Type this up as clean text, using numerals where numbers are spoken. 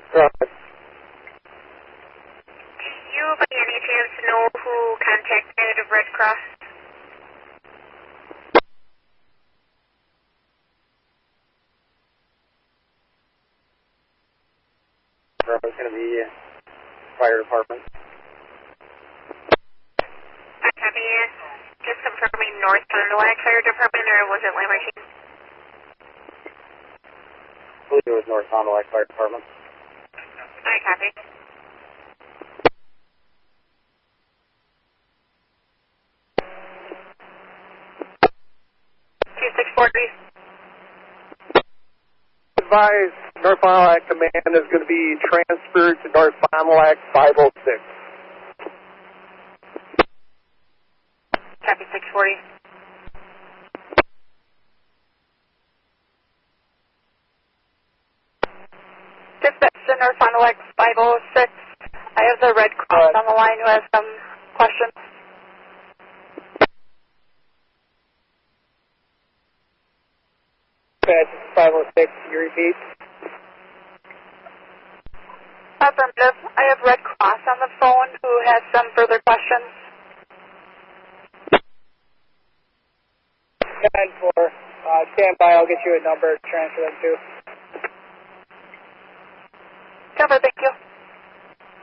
Right. Do you by any chance know who contacted Red Cross? It's going to be fire department. I copy. Just confirming North Fond du Lac Fire Department, or was it Lamartine? I believe it was North Fond du Lac Fire Department. I copy. Advise North Fond du Lac Command is going to be transferred to North Fond du Lac 506. Copy 640. Dispatch to North Fond du Lac 506. I have the Red Cross on the line who has some questions. Dispatch 506, you repeat? Affirmative. I have Red Cross on the phone who has some further questions. 9-4. Stand by, I'll get you a number to transfer them to. Cover, thank you.